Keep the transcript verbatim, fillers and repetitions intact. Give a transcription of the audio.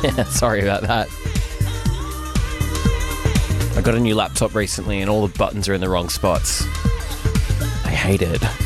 Sorry about that. I got a new laptop recently and all the buttons are in the wrong spots. I hate it.